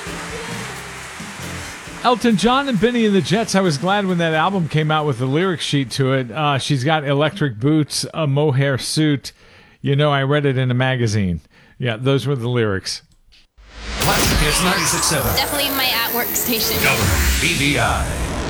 Elton John and Benny and the Jets. I was glad when that album came out with the lyric sheet to it. She's got electric boots, a mohair suit. You know, I read it in a magazine. Yeah, those were the lyrics. Classic Hits 96.7. Definitely my at-work station. WBBI.